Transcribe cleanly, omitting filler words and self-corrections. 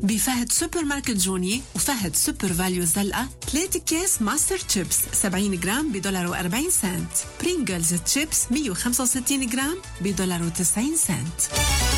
بفهد سوبر ماركت جوني وفهد سوبر فاليو الزلقة 3 أكياس ماستر تشيبس 70 جرام $1.40. برينجلز تشيبس 165 جرام $1.90.